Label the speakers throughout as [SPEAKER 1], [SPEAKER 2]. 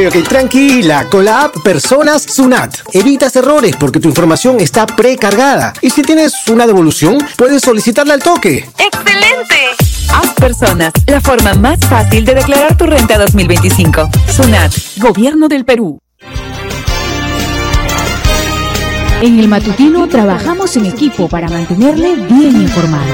[SPEAKER 1] Ok, tranquila, con la app Personas Sunat evitas errores porque tu información está precargada. Y si tienes una devolución, puedes solicitarla al toque.
[SPEAKER 2] ¡Excelente! App Personas, la forma más fácil de declarar tu renta 2025. Sunat, Gobierno del Perú.
[SPEAKER 3] En el matutino trabajamos en equipo para mantenerle bien informado.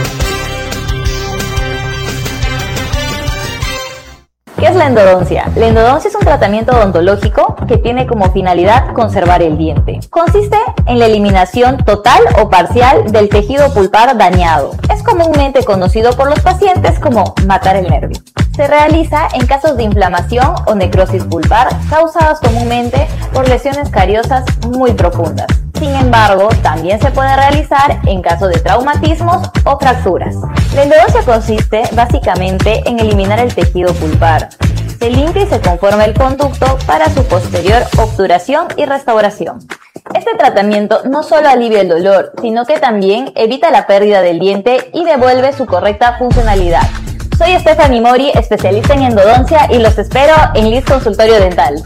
[SPEAKER 4] ¿Qué es la endodoncia? La endodoncia es un tratamiento odontológico que tiene como finalidad conservar el diente. Consiste en la eliminación total o parcial del tejido pulpar dañado. Es comúnmente conocido por los pacientes como matar el nervio. Se realiza en casos de inflamación o necrosis pulpar causadas comúnmente por lesiones cariosas muy profundas. Sin embargo, también se puede realizar en caso de traumatismos o fracturas. La endodoncia consiste básicamente en eliminar el tejido pulpar. Se limpia y se conforma el conducto para su posterior obturación y restauración. Este tratamiento no solo alivia el dolor, sino que también evita la pérdida del diente y devuelve su correcta funcionalidad. Soy Stephanie Mori, especialista en endodoncia, y los espero en Liz Consultorio Dental.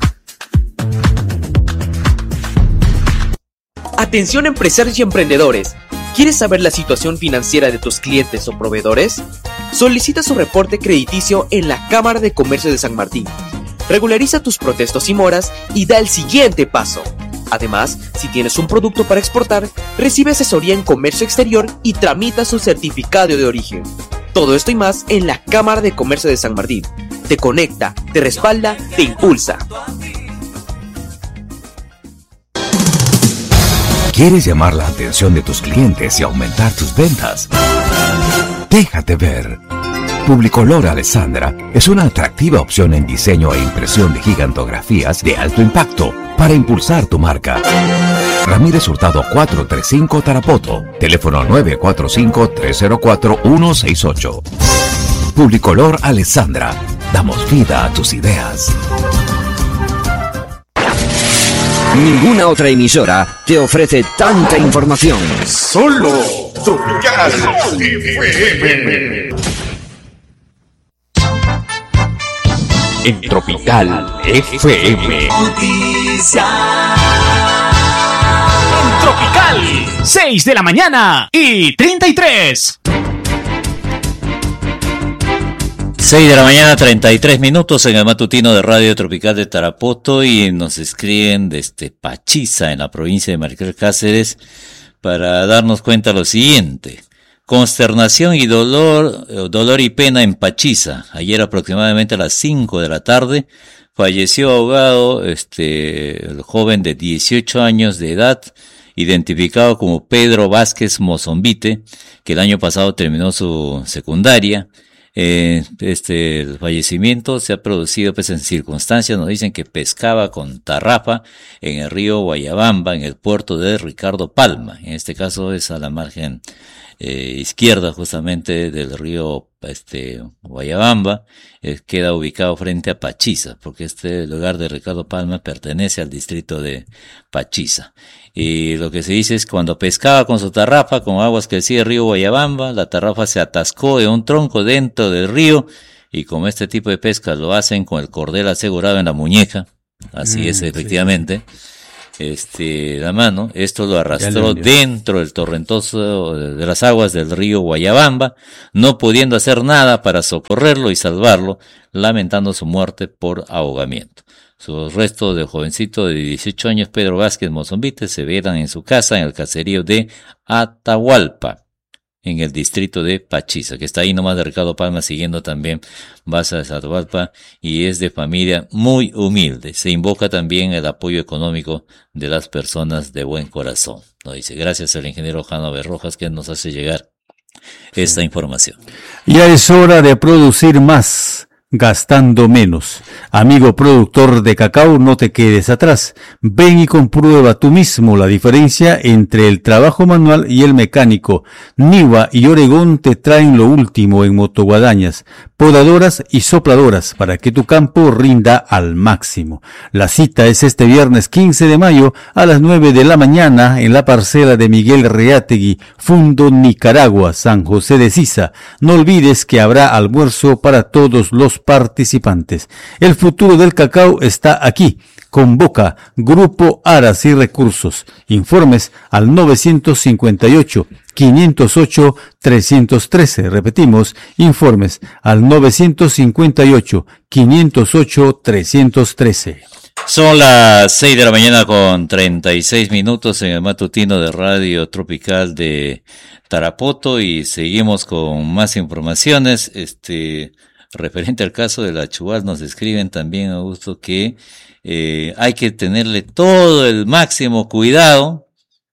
[SPEAKER 5] Atención empresarios y emprendedores. ¿Quieres saber la situación financiera de tus clientes o proveedores? Solicita su reporte crediticio en la Cámara de Comercio de San Martín. Regulariza tus protestos y moras y da el siguiente paso. Además, si tienes un producto para exportar, recibe asesoría en comercio exterior y tramita su certificado de origen. Todo esto y más en la Cámara de Comercio de San Martín. Te conecta, te respalda, te impulsa.
[SPEAKER 6] ¿Quieres llamar la atención de tus clientes y aumentar tus ventas? Déjate ver. Publicolor Alessandra es una atractiva opción en diseño e impresión de gigantografías de alto impacto para impulsar tu marca. Ramírez Hurtado 435 Tarapoto, teléfono 945-304-168. Publicolor Alessandra, damos vida a tus ideas.
[SPEAKER 7] Ninguna otra emisora te ofrece tanta información.
[SPEAKER 8] Solo Tropical FM.
[SPEAKER 9] En Tropical FM.
[SPEAKER 10] Noticias. En Tropical, 6 de la mañana y 33.
[SPEAKER 11] 6 de la mañana, 33 minutos en el matutino de Radio Tropical de Tarapoto, y nos escriben desde Pachiza, en la provincia de Maricel Cáceres, para darnos cuenta lo siguiente. Consternación y dolor y pena en Pachiza. Ayer aproximadamente a las 5 de la tarde falleció ahogado el joven de 18 años de edad, identificado como Pedro Vázquez Mozombite, que el año pasado terminó su secundaria. El fallecimiento se ha producido en circunstancias, nos dicen que pescaba con tarrafa en el río Guayabamba, en el puerto de Ricardo Palma. En este caso es a la margen izquierda justamente del río Guayabamba. Queda ubicado frente a Pachiza, porque este lugar de Ricardo Palma pertenece al distrito de Pachiza. Y lo que se dice es que cuando pescaba con su tarrafa, con aguas que decía el río Guayabamba, la tarrafa se atascó en un tronco dentro del río, y como este tipo de pesca lo hacen con el cordel asegurado en la muñeca, así es efectivamente, la mano, esto lo arrastró dentro del torrentoso de las aguas del río Guayabamba, no pudiendo hacer nada para socorrerlo y salvarlo, lamentando su muerte por ahogamiento. Sus restos del jovencito de 18 años, Pedro Vázquez Mozombite, se velan en su casa en el caserío de Atahualpa, en el distrito de Pachiza, que está ahí nomás de Ricardo Palma, siguiendo también Baza de Atahualpa, y es de familia muy humilde. Se invoca también el apoyo económico de las personas de buen corazón. Nos dice, gracias al ingeniero Janover Rojas, que nos hace llegar esta información.
[SPEAKER 12] Ya es hora de producir más, gastando menos. Amigo productor de cacao, no te quedes atrás. Ven y comprueba tú mismo la diferencia entre el trabajo manual y el mecánico. Niwa y Oregón te traen lo último en motoguadañas, podadoras y sopladoras para que tu campo rinda al máximo. La cita es este viernes 15 de mayo a las 9 de la mañana en la parcela de Miguel Reátegui, Fundo Nicaragua, San José de Sisa. No olvides que habrá almuerzo para todos los participantes. El futuro del cacao está aquí. Convoca Grupo Aras y Recursos. Informes al 958-508-313. Repetimos, informes al 958-508-313.
[SPEAKER 11] Son las 6 de la mañana con 36 minutos en el matutino de Radio Tropical de Tarapoto y seguimos con más informaciones. Referente al caso de la Chual, nos escriben también, Augusto, que hay que tenerle todo el máximo cuidado,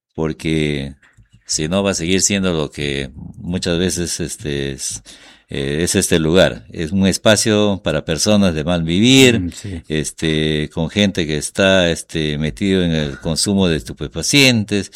[SPEAKER 11] porque si no va a seguir siendo lo que muchas veces es este lugar. Es un espacio para personas de mal vivir, sí. Con gente que está metido en el consumo de estupefacientes,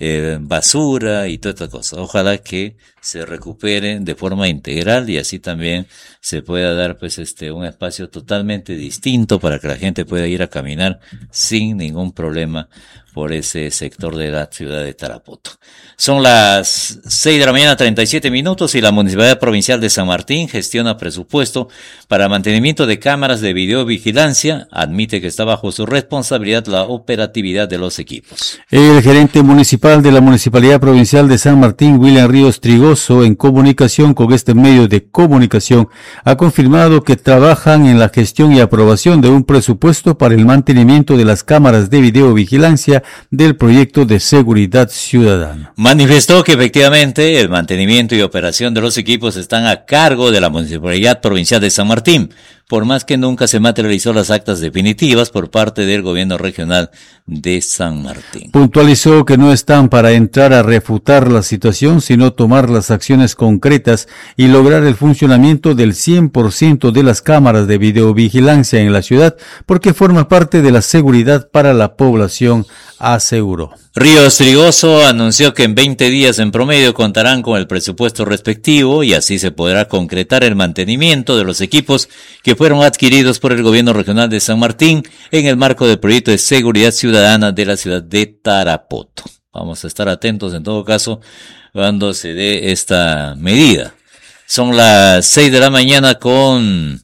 [SPEAKER 11] basura y toda esta cosa. Ojalá que se recuperen de forma integral y así también se pueda dar un espacio totalmente distinto para que la gente pueda ir a caminar sin ningún problema por ese sector de la ciudad de Tarapoto. Son las 6 de la mañana 37 minutos y la Municipalidad Provincial de San Martín gestiona presupuesto para mantenimiento de cámaras de videovigilancia. Admite que está bajo su responsabilidad la operatividad de los equipos.
[SPEAKER 12] El gerente municipal de la Municipalidad Provincial de San Martín, William Ríos Trigoso, en comunicación con este medio de comunicación, ha confirmado que trabajan en la gestión y aprobación de un presupuesto para el mantenimiento de las cámaras de videovigilancia del proyecto de seguridad ciudadana.
[SPEAKER 11] Manifestó que efectivamente el mantenimiento y operación de los equipos están a cargo de la Municipalidad Provincial de San Martín, por más que nunca se materializó las actas definitivas por parte del gobierno regional de San Martín.
[SPEAKER 12] Puntualizó que no están para entrar a refutar la situación, sino tomar las acciones concretas y lograr el funcionamiento del 100% de las cámaras de videovigilancia en la ciudad, porque forma parte de la seguridad para la población, aseguró.
[SPEAKER 11] Ríos Trigoso anunció que en 20 días en promedio contarán con el presupuesto respectivo y así se podrá concretar el mantenimiento de los equipos que fueron adquiridos por el gobierno regional de San Martín en el marco del proyecto de seguridad ciudadana de la ciudad de Tarapoto. Vamos a estar atentos en todo caso cuando se dé esta medida. Son las 6 de la mañana con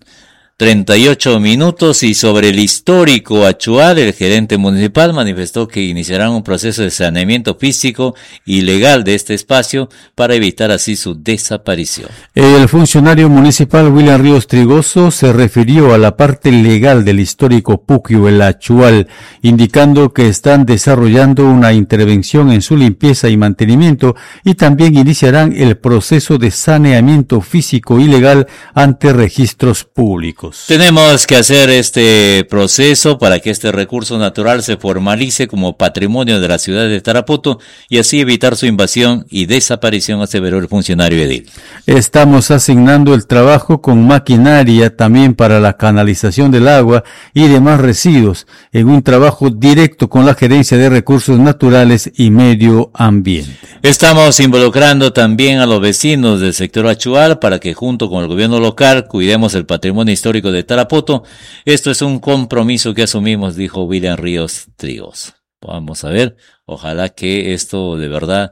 [SPEAKER 11] 38 minutos y sobre el histórico Achual, el gerente municipal manifestó que iniciarán un proceso de saneamiento físico y legal de este espacio para evitar así su desaparición.
[SPEAKER 12] El funcionario municipal William Ríos Trigoso se refirió a la parte legal del histórico Puquio, el Achual, indicando que están desarrollando una intervención en su limpieza y mantenimiento y también iniciarán el proceso de saneamiento físico y legal ante registros públicos.
[SPEAKER 11] Tenemos que hacer este proceso para que este recurso natural se formalice como patrimonio de la ciudad de Tarapoto y así evitar su invasión y desaparición, aseveró el funcionario edil.
[SPEAKER 12] Estamos asignando el trabajo con maquinaria también para la canalización del agua y demás residuos en un trabajo directo con la Gerencia de Recursos Naturales y Medio Ambiente.
[SPEAKER 11] Estamos involucrando también a los vecinos del sector Achual para que junto con el gobierno local cuidemos el patrimonio histórico de Tarapoto. Esto es un compromiso que asumimos, dijo William Ríos Trigoso. Vamos a ver, ojalá que esto de verdad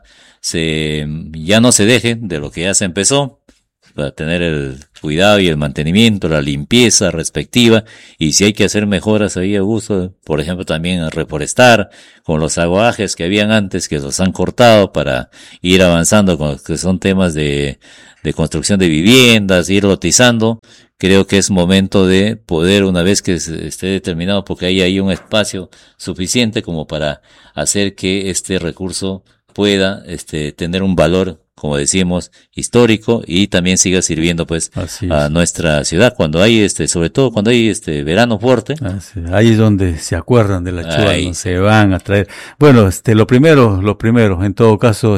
[SPEAKER 11] ya no se deje de lo que ya se empezó, para tener el cuidado y el mantenimiento, la limpieza respectiva, y si hay que hacer mejoras ahí, Augusto, por ejemplo también reforestar con los aguajes que habían antes, que los han cortado para ir avanzando con los que son temas de construcción de viviendas, ir lotizando. Creo que es momento de poder, una vez que esté determinado, porque hay ahí un espacio suficiente como para hacer que este recurso pueda tener un valor, como decimos, histórico y también siga sirviendo pues a nuestra ciudad cuando hay sobre todo cuando hay verano fuerte.
[SPEAKER 12] Ahí es donde se acuerdan de la Chual, ¿no? Se van a traer. Bueno, lo primero, en todo caso,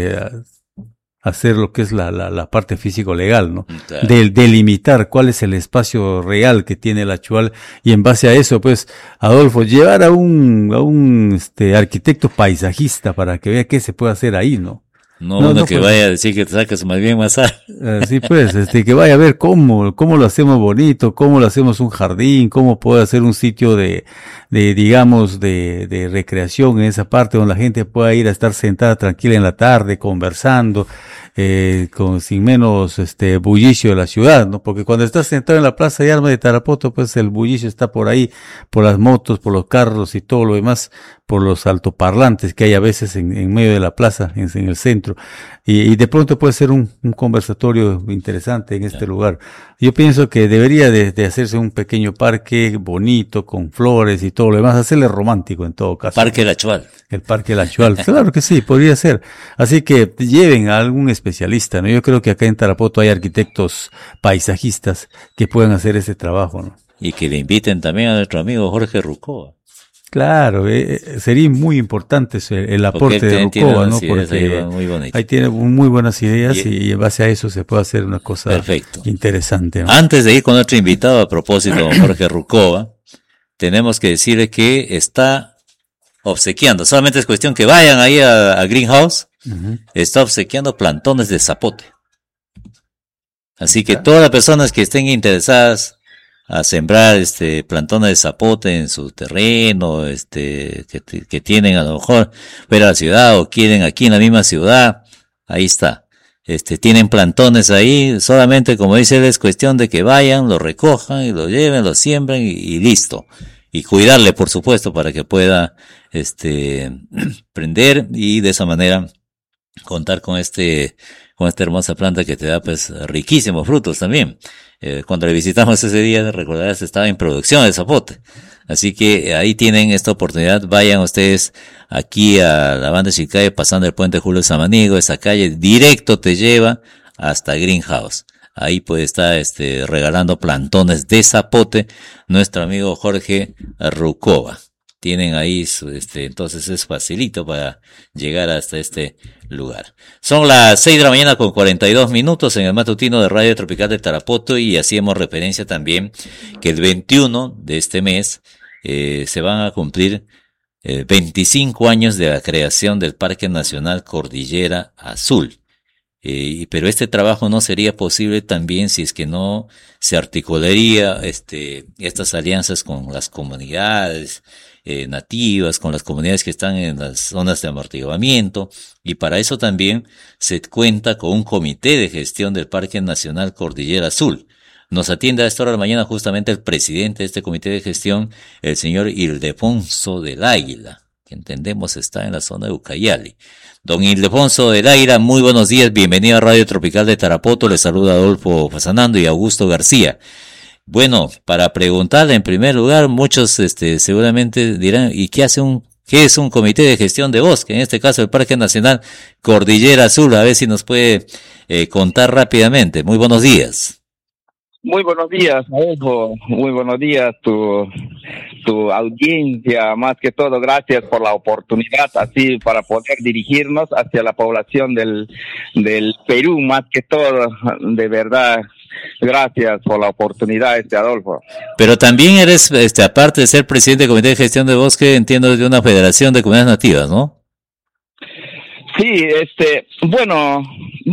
[SPEAKER 12] hacer lo que es la parte físico-legal, ¿no? Claro. Delimitar cuál es el espacio real que tiene la Chual y en base a eso, pues, Adolfo, llevar a un arquitecto paisajista para que vea qué se puede hacer ahí, ¿no?
[SPEAKER 11] No, que vaya a decir que te sacas más bien más
[SPEAKER 12] sí, pues, que vaya a ver cómo lo hacemos bonito, cómo lo hacemos un jardín, cómo puede hacer un sitio digamos, de recreación en esa parte donde la gente pueda ir a estar sentada tranquila en la tarde, conversando, sin menos, bullicio de la ciudad, ¿no? Porque cuando estás sentado en la Plaza de Armas de Tarapoto, pues el bullicio está por ahí, por las motos, por los carros y todo lo demás, por los altoparlantes que hay a veces en medio de la plaza, en el centro. Y de pronto puede ser un conversatorio interesante en este lugar. Yo pienso que debería de hacerse un pequeño parque bonito, con flores y todo lo demás, hacerle romántico en todo caso.
[SPEAKER 11] Parque La Chual.
[SPEAKER 12] El Parque La Chual, claro que sí, podría ser. Así que lleven a algún especialista, ¿no? Yo creo que acá en Tarapoto hay arquitectos paisajistas que puedan hacer ese trabajo, ¿no?
[SPEAKER 11] Y que le inviten también a nuestro amigo Jorge Rucoa.
[SPEAKER 12] Claro, sería muy importante el aporte de Rucoa, ¿no? Porque ahí tiene muy buenas ideas y en base a eso se puede hacer una cosa interesante, ¿no?
[SPEAKER 11] Antes de ir con nuestro invitado, a propósito, Jorge Rucoa, tenemos que decirle que está obsequiando, solamente es cuestión que vayan ahí a Greenhouse, está obsequiando plantones de zapote. Así que todas las personas que estén interesadas a sembrar plantones de zapote en su terreno, que tienen a lo mejor fuera de la ciudad o quieren aquí en la misma ciudad, ahí está. Tienen plantones ahí, solamente como dice él, es cuestión de que vayan, lo recojan y lo lleven, lo siembren y listo. Y cuidarle, por supuesto, para que pueda, prender y de esa manera contar con esta hermosa planta que te da, pues, riquísimos frutos también. Cuando le visitamos ese día, recordarás, estaba en producción de zapote. Así que ahí tienen esta oportunidad. Vayan ustedes aquí a la Banda Chicay, pasando el puente Julio Samaniego, esa calle directo te lleva hasta Greenhouse. Ahí puede estar, regalando plantones de zapote nuestro amigo Jorge Rucoa. Tienen ahí entonces es facilito para llegar hasta este lugar. Son las 6 de la mañana con 42 minutos en el matutino de Radio Tropical de Tarapoto, y hacíamos referencia también que el 21 de este mes se van a cumplir 25 años de la creación del Parque Nacional Cordillera Azul. Pero este trabajo no sería posible también si es que no se articularía estas alianzas con las comunidades nativas, con las comunidades que están en las zonas de amortiguamiento, y para eso también se cuenta con un comité de gestión del Parque Nacional Cordillera Azul. Nos atiende a esta hora de la mañana justamente el presidente de este comité de gestión, el señor Ildefonso del Águila, que entendemos está en la zona de Ucayali. Don Ildefonso del Águila, muy buenos días, bienvenido a Radio Tropical de Tarapoto, le saluda Adolfo Fasanando y Augusto García. Bueno, para preguntarle en primer lugar, muchos seguramente dirán, ¿y qué es un comité de gestión de bosque? En este caso el Parque Nacional Cordillera Azul, a ver si nos puede contar rápidamente. Muy buenos días.
[SPEAKER 13] Muy buenos días, Adolfo. Muy buenos días, tu audiencia. Más que todo, gracias por la oportunidad, así para poder dirigirnos hacia la población del Perú, más que todo, de verdad. Gracias por la oportunidad, Adolfo.
[SPEAKER 11] Pero también eres, aparte de ser presidente del Comité de Gestión de Bosque, entiendo, de una federación de comunidades nativas, ¿no?
[SPEAKER 13] Sí, bueno,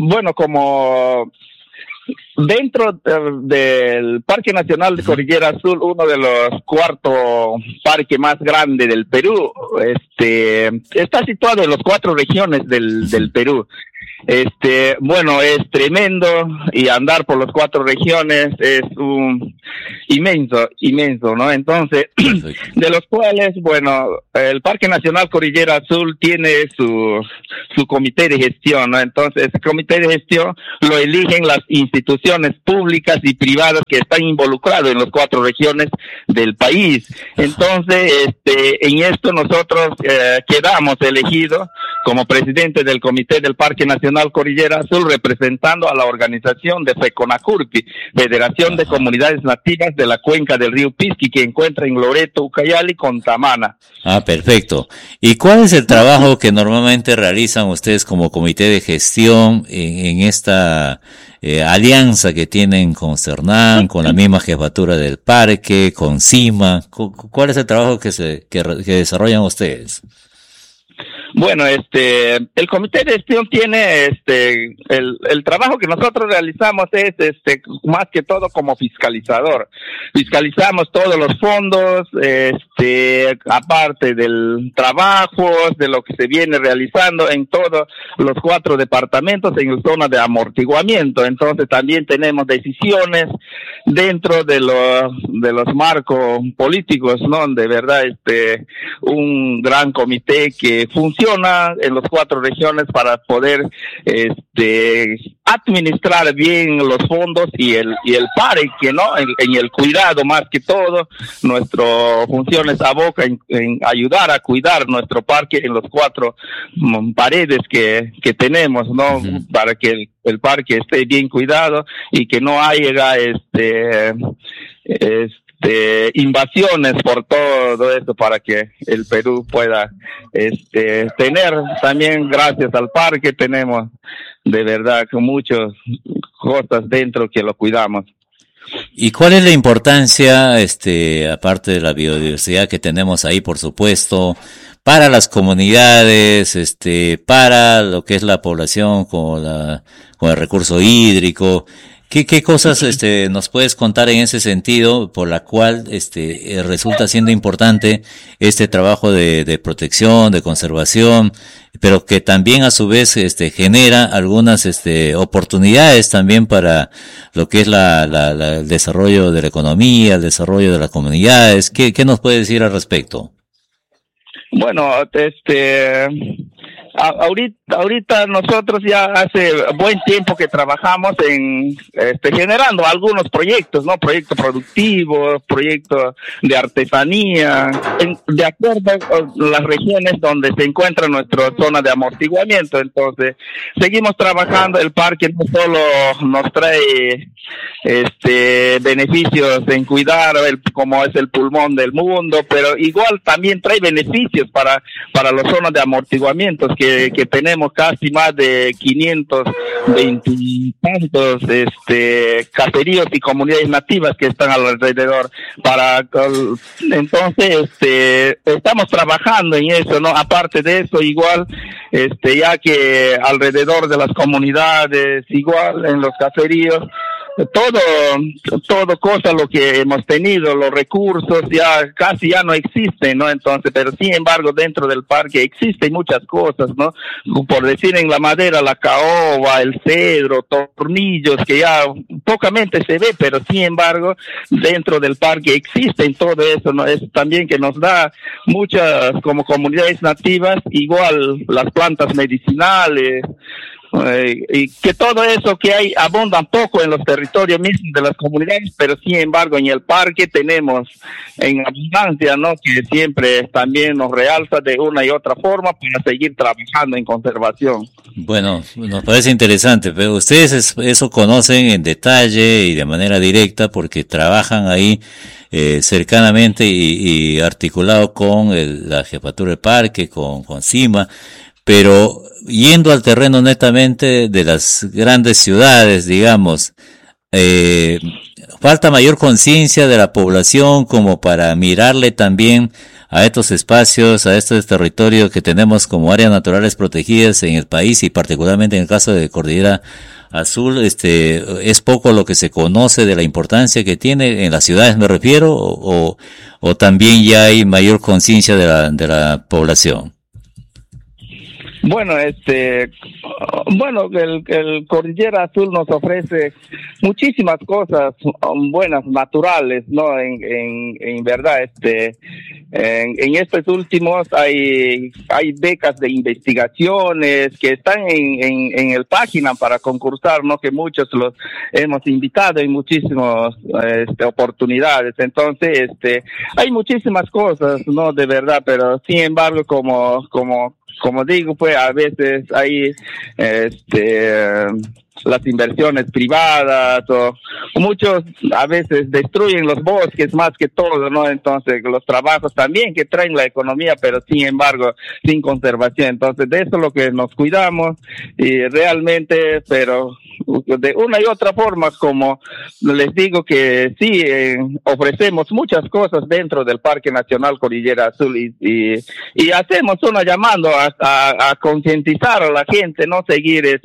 [SPEAKER 13] como dentro del Parque Nacional de Cordillera Azul, uno de los 4 parques más grandes del Perú, está situado en las 4 regiones del Perú. Bueno, es tremendo, y andar por las 4 regiones es inmenso, ¿no? Entonces, de los cuales, bueno, el Parque Nacional Cordillera Azul tiene su comité de gestión, ¿no? Entonces, ese comité de gestión lo eligen las instituciones públicas y privadas que están involucradas en las 4 regiones del país. Entonces, en esto nosotros quedamos elegidos como presidente del comité del Parque Nacional Cordillera Azul, representando a la organización de FECONACURPI, Federación de Comunidades Nativas de la Cuenca del Río Pisqui, que encuentra en Loreto, Ucayali, con Tamana.
[SPEAKER 11] Ah, perfecto. ¿Y cuál es el trabajo que normalmente realizan ustedes como comité de gestión en esta alianza que tienen con CERNAN, con la misma jefatura del parque, con CIMA? ¿Cuál es el trabajo que desarrollan ustedes?
[SPEAKER 13] Bueno, el comité de gestión tiene, el trabajo que nosotros realizamos es, más que todo como fiscalizador. Fiscalizamos todos los fondos, aparte del trabajo, de lo que se viene realizando en todos los 4 departamentos en la zona de amortiguamiento. Entonces también tenemos decisiones dentro de los marcos políticos, ¿no? De verdad, un gran comité que funciona en las 4 regiones para poder, administrar bien los fondos y el parque, ¿no? En el cuidado más que todo. Nuestra función es aboca en ayudar a cuidar nuestro parque en los 4 paredes que tenemos, ¿no? Para que el parque esté bien cuidado y que no haya invasiones por todo esto, para que el Perú pueda tener también, gracias al parque, tenemos de verdad que muchas cosas dentro que lo cuidamos.
[SPEAKER 11] ¿Y cuál es la importancia, aparte de la biodiversidad que tenemos ahí, por supuesto, para las comunidades, para lo que es la población con el recurso hídrico? ¿Qué cosas nos puedes contar en ese sentido por la cual resulta siendo importante este trabajo de protección, de conservación, pero que también a su vez genera algunas oportunidades también para lo que es el desarrollo de la economía, el desarrollo de las comunidades? ¿Qué nos puede decir al respecto?
[SPEAKER 13] Bueno, ahorita nosotros ya hace buen tiempo que trabajamos en generando algunos proyectos, ¿no? Proyectos productivos, proyectos de artesanía, de acuerdo con las regiones donde se encuentra nuestra zona de amortiguamiento. Entonces, seguimos trabajando. El parque no solo nos trae beneficios en cuidar como es el pulmón del mundo, pero igual también trae beneficios para las zonas de amortiguamientos que tenemos casi más de 520 y tantos caseríos y comunidades nativas que están alrededor. Entonces estamos trabajando en eso, ¿no? Aparte de eso, igual ya que alrededor de las comunidades, igual en los caseríos, todo cosa lo que hemos tenido, los recursos casi ya no existen, ¿no? Entonces, pero sin embargo dentro del parque existen muchas cosas, ¿no? Por decir, en la madera, la caoba, el cedro, tornillos, que ya pocamente se ve, pero sin embargo dentro del parque existen todo eso, ¿no? Es también que nos da muchas, como comunidades nativas, igual las plantas medicinales, y que todo eso que hay abundan poco en los territorios mismos de las comunidades, pero sin embargo en el parque tenemos en abundancia, ¿no? Que siempre también nos realza de una y otra forma para seguir trabajando en conservación.
[SPEAKER 11] Bueno, nos parece interesante, pero ustedes eso conocen en detalle y de manera directa porque trabajan ahí cercanamente y articulado con la jefatura del parque, con CIMA, pero yendo al terreno netamente de las grandes ciudades, digamos, falta mayor conciencia de la población como para mirarle también a estos espacios, a estos territorios que tenemos como áreas naturales protegidas en el país y particularmente en el caso de Cordillera Azul. Es poco lo que se conoce de la importancia que tiene en las ciudades, me refiero, o también ya hay mayor conciencia de la población.
[SPEAKER 13] Bueno, el Cordillera Azul nos ofrece muchísimas cosas buenas, naturales, ¿no? En verdad, en estos últimos hay becas de investigaciones que están en el página para concursar, ¿no? Que muchos los hemos invitado en muchísimas oportunidades. Entonces, hay muchísimas cosas, ¿no? De verdad, pero sin embargo, como digo, pues a veces hay las inversiones privadas, o muchos a veces destruyen los bosques más que todo, ¿no? Entonces los trabajos también que traen la economía, pero sin embargo sin conservación. Entonces de eso es lo que nos cuidamos, y realmente, pero de una y otra forma, como les digo, que sí ofrecemos muchas cosas dentro del Parque Nacional Cordillera Azul, y hacemos una llamando a concientizar a la gente, no seguir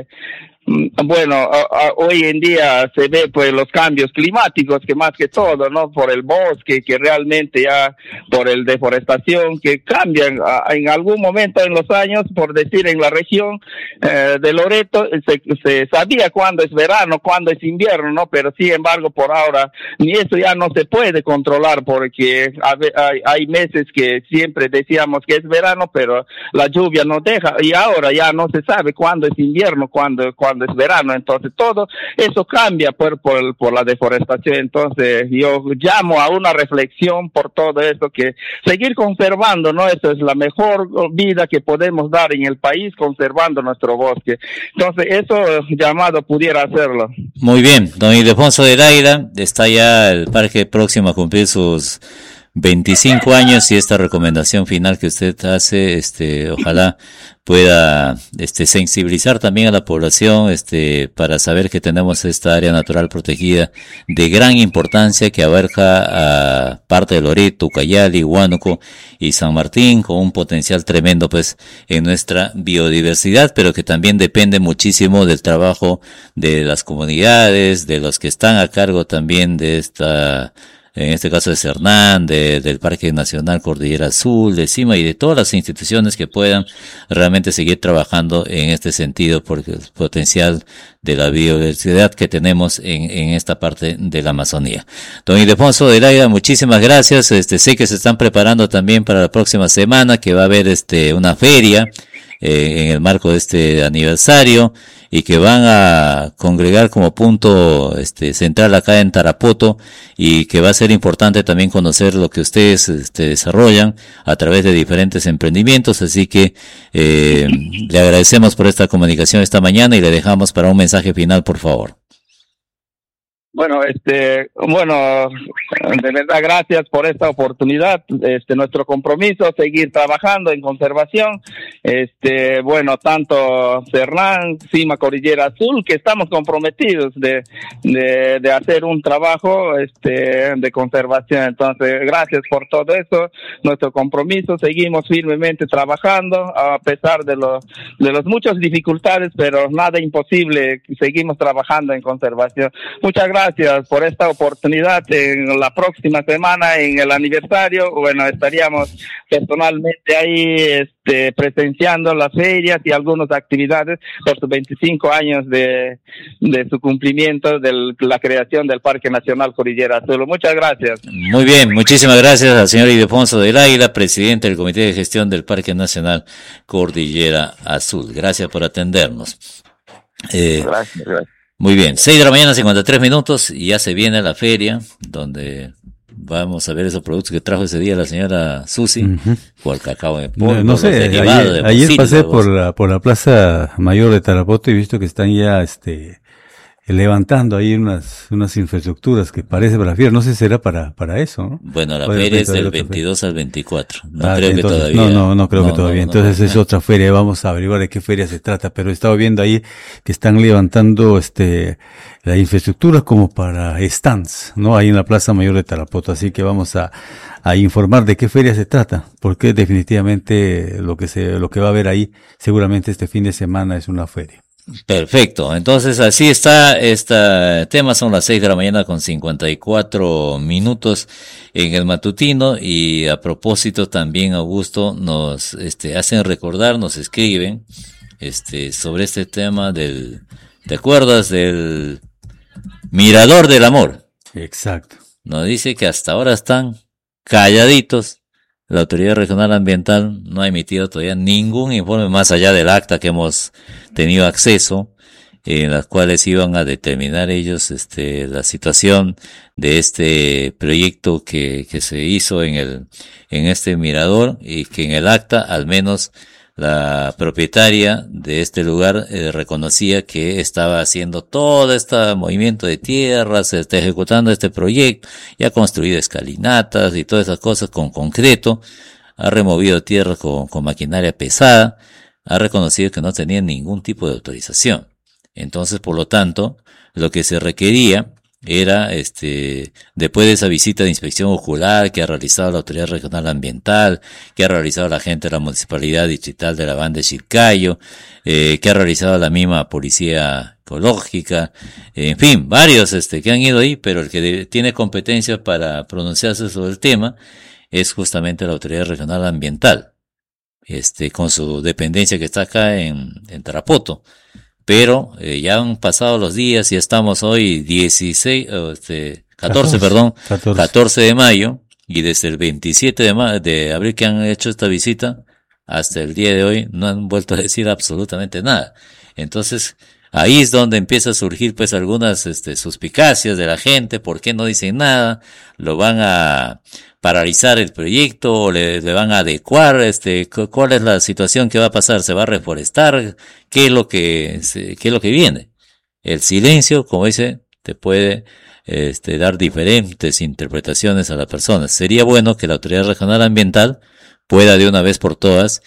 [SPEAKER 13] bueno, hoy en día se ve pues los cambios climáticos, que más que todo, ¿no? Por el bosque, que realmente ya por el deforestación, que cambian en algún momento en los años, por decir, en la región de Loreto, se sabía cuándo es verano, cuándo es invierno, ¿no? Pero sin embargo, por ahora, ni eso ya no se puede controlar, porque hay meses que siempre decíamos que es verano, pero la lluvia no deja, y ahora ya no se sabe cuándo es invierno, cuándo es verano. Entonces todo eso cambia por la deforestación. Entonces yo llamo a una reflexión por todo eso, que seguir conservando, ¿no? Eso es la mejor vida que podemos dar en el país, conservando nuestro bosque. Entonces eso llamado pudiera hacerlo.
[SPEAKER 11] Muy bien, don Ildefonso del Águila, está ya el parque próximo a cumplir sus 25 años, y esta recomendación final que usted hace, ojalá pueda, sensibilizar también a la población, para saber que tenemos esta área natural protegida de gran importancia, que abarca a parte de Loreto, Ucayali, Huánuco y San Martín, con un potencial tremendo, pues, en nuestra biodiversidad, pero que también depende muchísimo del trabajo de las comunidades, de los que están a cargo también de en este caso de Cernán, del Parque Nacional Cordillera Azul, de CIMA, y de todas las instituciones que puedan realmente seguir trabajando en este sentido, porque el potencial de la biodiversidad que tenemos en esta parte de la Amazonía. Don Ildefonso del Águila, muchísimas gracias. Sé que se están preparando también para la próxima semana, que va a haber una feria en el marco de este aniversario, y que van a congregar como punto central acá en Tarapoto, y que va a ser importante también conocer lo que ustedes desarrollan a través de diferentes emprendimientos. Así que le agradecemos por esta comunicación esta mañana, y le dejamos para un mensaje final, por favor.
[SPEAKER 13] Bueno, de verdad, gracias por esta oportunidad. Nuestro compromiso, seguir trabajando en conservación. Bueno, tanto Cernán, CIMA Cordillera Azul, que estamos comprometidos de hacer un trabajo, de conservación. Entonces, gracias por todo eso. Nuestro compromiso, seguimos firmemente trabajando, a pesar de las muchas dificultades, pero nada imposible. Seguimos trabajando en conservación. Muchas gracias por esta oportunidad. En la próxima semana, en el aniversario, bueno, estaríamos personalmente ahí presenciando las ferias y algunas actividades por sus 25 años de su cumplimiento de la creación del Parque Nacional Cordillera Azul. Muchas gracias.
[SPEAKER 11] Muy bien, muchísimas gracias al señor Ildefonso del Águila, presidente del Comité de Gestión del Parque Nacional Cordillera Azul. Gracias por atendernos.
[SPEAKER 13] Gracias.
[SPEAKER 11] Muy bien, 6 de la mañana, 53 minutos, y ya se viene la feria, donde vamos a ver esos productos que trajo ese día la señora Susi, o el cacao de polvo.
[SPEAKER 12] No sé, ayer pasé por la Plaza Mayor de Tarapoto, y he visto que están ya levantando ahí unas infraestructuras que parece para la feria. No sé si será para eso, ¿no?
[SPEAKER 11] Bueno, la feria es del 22 al 24. No creo que todavía.
[SPEAKER 12] No creo que todavía. Entonces es otra feria. Vamos a averiguar de qué feria se trata. Pero he estado viendo ahí que están levantando la infraestructura como para stands, ¿no? Ahí en la Plaza Mayor de Tarapoto. Así que vamos a informar de qué feria se trata, porque definitivamente lo que va a haber ahí seguramente este fin de semana es una feria.
[SPEAKER 11] Perfecto, entonces así está este tema. Son las 6 de la mañana con 54 minutos en el matutino, y a propósito también, Augusto, nos hacen recordar, nos escriben sobre este tema ¿te acuerdas del Mirador del Amor?
[SPEAKER 12] Exacto.
[SPEAKER 11] Nos dice que hasta ahora están calladitos. La Autoridad Regional Ambiental no ha emitido todavía ningún informe más allá del acta que hemos tenido acceso, en las cuales iban a determinar ellos la situación de este proyecto que se hizo en este mirador, y que en el acta al menos la propietaria de este lugar reconocía que estaba haciendo todo este movimiento de tierras, se está ejecutando este proyecto, ya ha construido escalinatas y todas esas cosas con concreto, ha removido tierras con maquinaria pesada, ha reconocido que no tenía ningún tipo de autorización. Entonces, por lo tanto, lo que se requería era, después de esa visita de inspección ocular que ha realizado la Autoridad Regional Ambiental, que ha realizado la gente de la Municipalidad Distrital de la Banda de Chilcayo, que ha realizado la misma Policía Ecológica, en fin, varios, que han ido ahí, pero el que tiene competencia para pronunciarse sobre el tema es justamente la Autoridad Regional Ambiental, con su dependencia que está acá en Tarapoto. Pero ya han pasado los días y estamos hoy 14 de mayo, y desde el 27 de abril que han hecho esta visita hasta el día de hoy no han vuelto a decir absolutamente nada. Entonces, ahí es donde empieza a surgir pues algunas suspicacias de la gente. ¿Por qué no dicen nada? ¿Lo van a paralizar el proyecto o le van a adecuar? ¿Cuál es la situación que va a pasar? ¿Se va a reforestar? ¿Qué es lo que viene? El silencio, como dice, te puede dar diferentes interpretaciones a la persona. Sería bueno que la Autoridad Regional Ambiental pueda de una vez por todas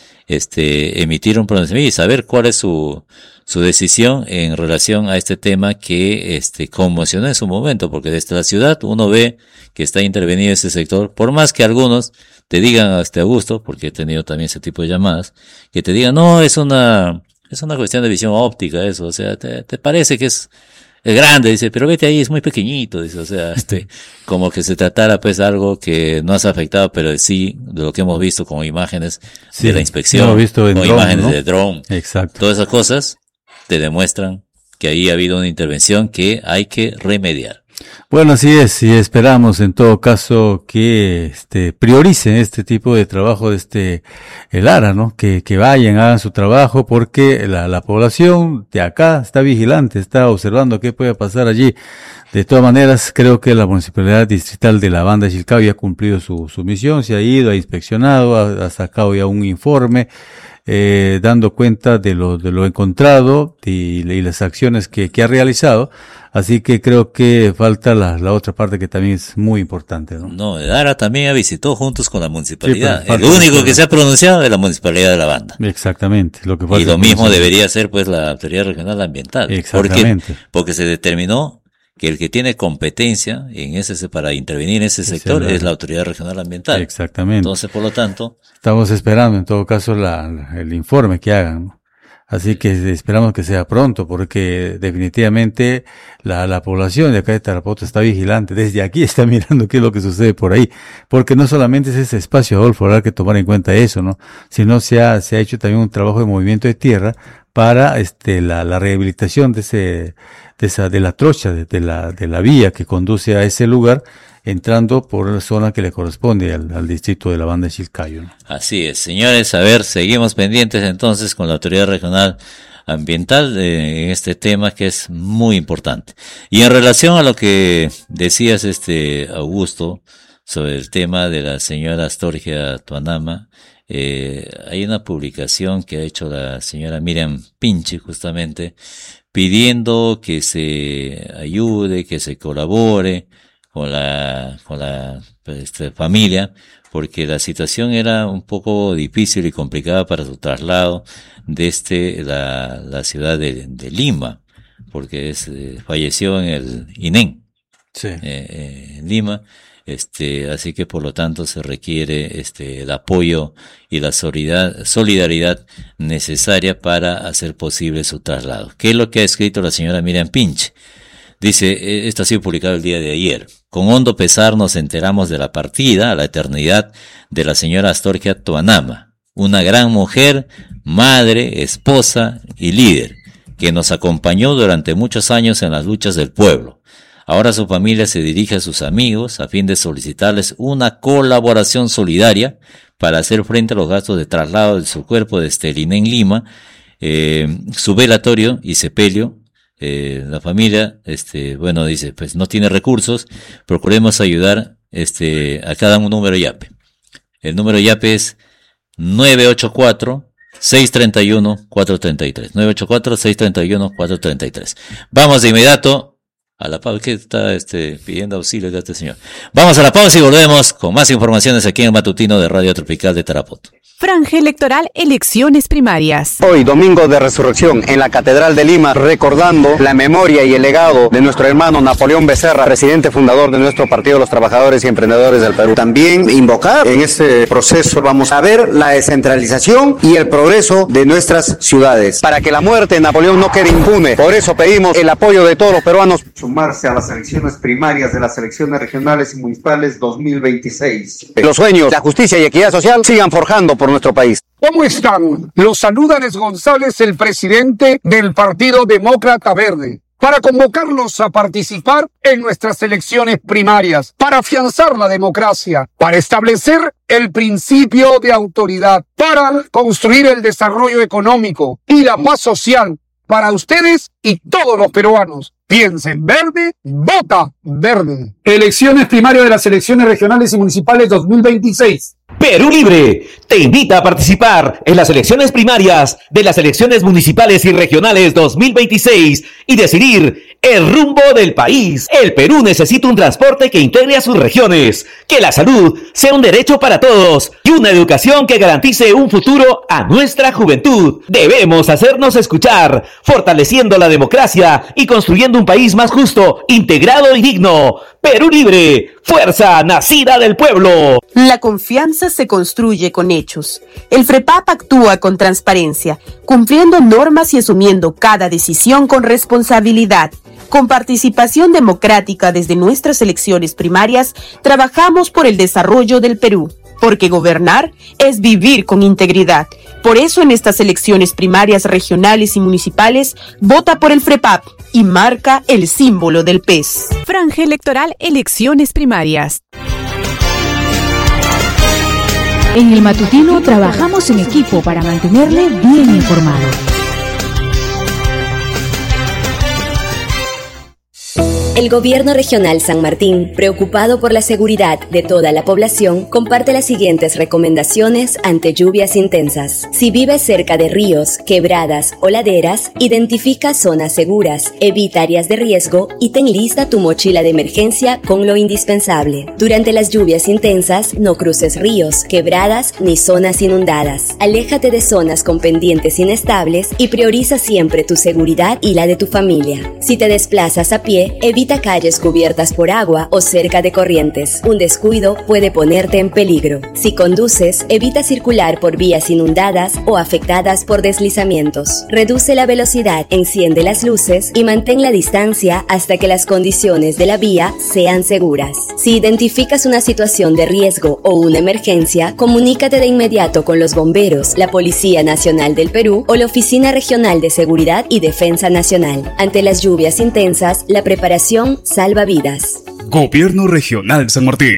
[SPEAKER 11] emitir un pronunciamiento y saber cuál es su decisión en relación a este tema que conmocionó en su momento, porque desde la ciudad uno ve que está intervenido ese sector, por más que algunos te digan a gusto, porque he tenido también ese tipo de llamadas, que te digan, no, es una cuestión de visión óptica eso, o sea, te parece que es grande, dice, pero vete ahí, es muy pequeñito, dice, o sea, como que se tratara pues algo que no has afectado, pero sí, de lo que hemos visto con imágenes de la inspección, con imágenes de dron,
[SPEAKER 12] exacto.
[SPEAKER 11] Todas esas cosas te demuestran que ahí ha habido una intervención que hay que remediar.
[SPEAKER 12] Bueno, así es, y esperamos en todo caso que prioricen este tipo de trabajo de el ARA, ¿no? Que vayan, hagan su trabajo, porque la población de acá está vigilante, está observando qué puede pasar allí. De todas maneras, creo que la Municipalidad Distrital de la Banda de Chilcayo ha cumplido su misión, se ha ido, ha inspeccionado, ha sacado ya un informe, dando cuenta de lo encontrado y las acciones que ha realizado. Así que creo que falta la otra parte que también es muy importante, ¿no?
[SPEAKER 11] No, el ARA también visitó juntos con la municipalidad. Sí, el único que se ha pronunciado es la Municipalidad de la Banda.
[SPEAKER 12] Exactamente.
[SPEAKER 11] Y lo mismo debería ser pues la Autoridad Regional Ambiental.
[SPEAKER 12] Exactamente.
[SPEAKER 11] Porque se determinó que el que tiene competencia para intervenir en ese sector es la Autoridad Regional Ambiental.
[SPEAKER 12] Exactamente.
[SPEAKER 11] Entonces, por lo tanto,
[SPEAKER 12] estamos esperando en todo caso el informe que hagan, ¿no? Así que esperamos que sea pronto, porque definitivamente la población de acá de Tarapoto está vigilante, desde aquí está mirando qué es lo que sucede por ahí, porque no solamente es ese espacio, Adolfo, habrá que tomar en cuenta eso, ¿no? Sino se ha hecho también un trabajo de movimiento de tierra para la rehabilitación de la trocha, de la vía que conduce a ese lugar, entrando por la zona que le corresponde al distrito de la Banda de Chilcayo, ¿no?
[SPEAKER 11] Así es, señores, a ver, seguimos pendientes entonces con la Autoridad Regional Ambiental en este tema que es muy importante. Y en relación a lo que decías, Augusto, sobre el tema de la señora Astorgia Tuanama, hay una publicación que ha hecho la señora Miriam Pinche justamente pidiendo que se ayude, que se colabore con la familia, porque la situación era un poco difícil y complicada para su traslado desde la ciudad de Lima, porque falleció en el INEN,
[SPEAKER 12] sí.
[SPEAKER 11] En Lima. Así que por lo tanto se requiere el apoyo y la solidaridad necesaria para hacer posible su traslado. ¿Qué es lo que ha escrito la señora Miriam Pinche? Dice, esto ha sido publicado el día de ayer. Con hondo pesar nos enteramos de la partida a la eternidad de la señora Astorgia Tuanama, una gran mujer, madre, esposa y líder, que nos acompañó durante muchos años en las luchas del pueblo. Ahora su familia se dirige a sus amigos a fin de solicitarles una colaboración solidaria para hacer frente a los gastos de traslado de su cuerpo desde el INEN Lima, su velatorio y sepelio, la familia, bueno, dice, pues no tiene recursos, procuremos ayudar, a cada un número YAPE. El número YAPE es 984-631-433. 984-631-433. Vamos de inmediato a la pausa. ¿Qué está pidiendo auxilio de este señor? Vamos a la pausa y volvemos con más informaciones aquí en el matutino de Radio Tropical de Tarapoto.
[SPEAKER 2] Franja electoral, elecciones primarias.
[SPEAKER 14] Hoy, domingo de resurrección, en la Catedral de Lima, recordando la memoria y el legado de nuestro hermano Napoleón Becerra, presidente fundador de nuestro Partido de los Trabajadores y Emprendedores del Perú. También invocar en este proceso, vamos a ver la descentralización y el progreso de nuestras ciudades, para que la muerte de Napoleón no quede impune. Por eso pedimos el apoyo de todos los peruanos.
[SPEAKER 15] Sumarse a las elecciones primarias de las elecciones regionales y municipales 2026.
[SPEAKER 14] Los sueños, la justicia y equidad social sigan forjando por nuestro país.
[SPEAKER 16] ¿Cómo están? Los saluda Nes González, el presidente del Partido Demócrata Verde, para convocarlos a participar en nuestras elecciones primarias, para afianzar la democracia, para establecer el principio de autoridad, para construir el desarrollo económico y la paz social para ustedes y todos los peruanos. Piensen verde, vota verde. Elecciones primarias de las elecciones regionales y municipales 2026.
[SPEAKER 17] Perú Libre te invita a participar en las elecciones primarias de las elecciones municipales y regionales 2026 y decidir el rumbo del país. El Perú necesita un transporte que integre a sus regiones, que la salud sea un derecho para todos y una educación que garantice un futuro a nuestra juventud. Debemos hacernos escuchar, fortaleciendo la democracia y construyendo un país más justo, integrado y digno. Perú Libre, fuerza nacida del pueblo.
[SPEAKER 18] La confianza se construye con hechos. El FREPAP actúa con transparencia, cumpliendo normas y asumiendo cada decisión con responsabilidad. Con participación democrática desde nuestras elecciones primarias, trabajamos por el desarrollo del Perú, porque gobernar es vivir con integridad. Por eso en estas elecciones primarias regionales y municipales, vota por el FREPAP y marca el símbolo del pez.
[SPEAKER 2] Franja electoral, elecciones primarias.
[SPEAKER 3] En el matutino trabajamos en equipo para mantenerle bien informado.
[SPEAKER 19] El Gobierno Regional San Martín, preocupado por la seguridad de toda la población, comparte las siguientes recomendaciones ante lluvias intensas. Si vives cerca de ríos, quebradas o laderas, identifica zonas seguras, evita áreas de riesgo y ten lista tu mochila de emergencia con lo indispensable. Durante las lluvias intensas, no cruces ríos, quebradas ni zonas inundadas. Aléjate de zonas con pendientes inestables y prioriza siempre tu seguridad y la de tu familia. Si te desplazas a pie, evita calles cubiertas por agua o cerca de corrientes. Un descuido puede ponerte en peligro. Si conduces, evita circular por vías inundadas o afectadas por deslizamientos. Reduce la velocidad, enciende las luces y mantén la distancia hasta que las condiciones de la vía sean seguras. Si identificas una situación de riesgo o una emergencia, comunícate de inmediato con los bomberos, la Policía Nacional del Perú o la Oficina Regional de Seguridad y Defensa Nacional. Ante las lluvias intensas, la preparación salva vidas.
[SPEAKER 20] Gobierno Regional San Martín.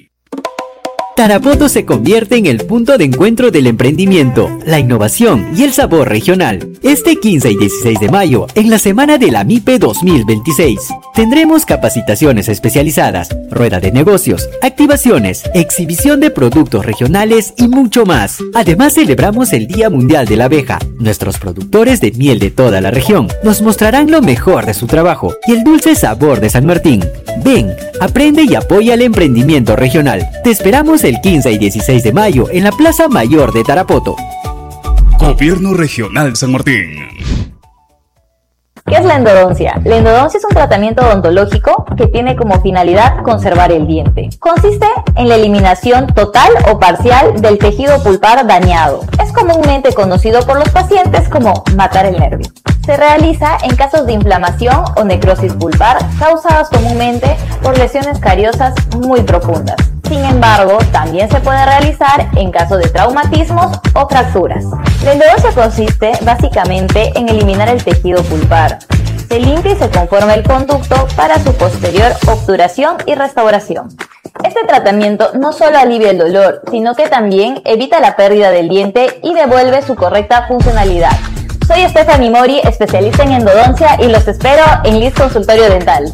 [SPEAKER 21] Tarapoto se convierte en el punto de encuentro del emprendimiento, la innovación y el sabor regional. Este 15 y 16 de mayo, en la semana de la MIPE 2026, tendremos capacitaciones especializadas, rueda de negocios, activaciones, exhibición de productos regionales y mucho más. Además, celebramos el Día Mundial de la Abeja. Nuestros productores de miel de toda la región nos mostrarán lo mejor de su trabajo y el dulce sabor de San Martín. Ven, aprende y apoya el emprendimiento regional. Te esperamos el 15 y 16 de mayo en la Plaza Mayor de Tarapoto.
[SPEAKER 20] Gobierno Regional San Martín.
[SPEAKER 4] ¿Qué es la endodoncia? La endodoncia es un tratamiento odontológico que tiene como finalidad conservar el diente. Consiste en la eliminación total o parcial del tejido pulpar dañado. Es comúnmente conocido por los pacientes como matar el nervio. Se realiza en casos de inflamación o necrosis pulpar causadas comúnmente por lesiones cariosas muy profundas. Sin embargo, también se puede realizar en caso de traumatismos o fracturas. La endodoncia consiste básicamente en eliminar el tejido pulpar. Se limpia y se conforma el conducto para su posterior obturación y restauración. Este tratamiento no solo alivia el dolor, sino que también evita la pérdida del diente y devuelve su correcta funcionalidad. Soy Stephanie Mori, especialista en endodoncia y los espero en Liz Consultorio Dental.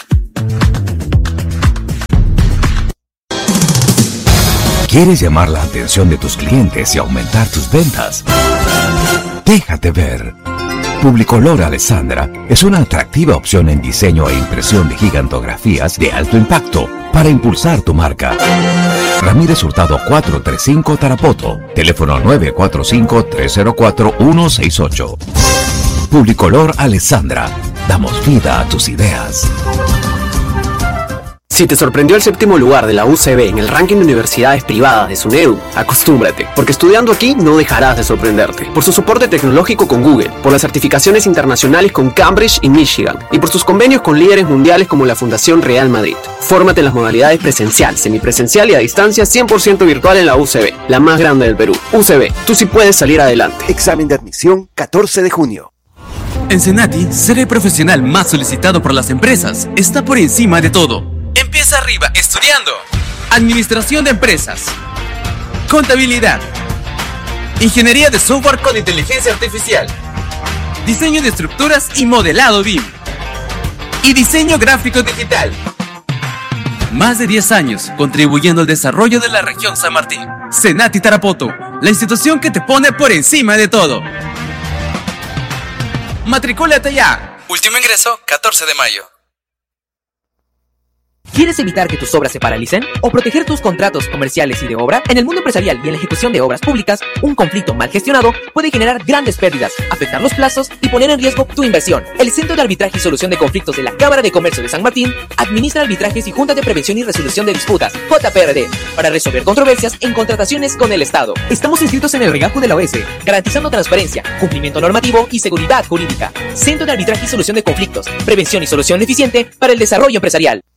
[SPEAKER 6] ¿Quieres llamar la atención de tus clientes y aumentar tus ventas? Déjate ver. Publicolor Alessandra es una atractiva opción en diseño e impresión de gigantografías de alto impacto para impulsar tu marca. Ramírez Hurtado 435 Tarapoto, teléfono 945-304-168. Publicolor Alessandra, damos vida a tus ideas.
[SPEAKER 1] Si te sorprendió el 7º lugar de la UCB en el ranking de universidades privadas de SUNEDU, acostúmbrate, porque estudiando aquí no dejarás de sorprenderte. Por su soporte tecnológico con Google, por las certificaciones internacionales con Cambridge y Michigan, y por sus convenios con líderes mundiales como la Fundación Real Madrid. Fórmate en las modalidades presencial, semipresencial y a distancia 100% virtual en la UCB, la más grande del Perú. UCB, tú sí puedes salir adelante.
[SPEAKER 22] Examen de admisión 14 de junio.
[SPEAKER 23] En Senati, ser el profesional más solicitado por las empresas está por encima de todo. Empieza arriba, estudiando Administración de Empresas, Contabilidad, Ingeniería de Software con Inteligencia Artificial, Diseño de Estructuras y Modelado BIM, y Diseño Gráfico Digital. Más de 10 años contribuyendo al desarrollo de la región San Martín. Senati Tarapoto, la institución que te pone por encima de todo. Matricúlate ya. Último ingreso, 14 de mayo.
[SPEAKER 5] ¿Quieres evitar que tus obras se paralicen o proteger tus contratos comerciales y de obra? En el mundo empresarial y en la ejecución de obras públicas, un conflicto mal gestionado puede generar grandes pérdidas, afectar los plazos y poner en riesgo tu inversión. El Centro de Arbitraje y Solución de Conflictos de la Cámara de Comercio de San Martín administra arbitrajes y Junta de Prevención y Resolución de Disputas, JPRD, para resolver controversias en contrataciones con el Estado. Estamos inscritos en el regajo de la OS, garantizando transparencia, cumplimiento normativo y seguridad jurídica. Centro de Arbitraje y Solución de Conflictos, prevención y solución eficiente para el desarrollo empresarial.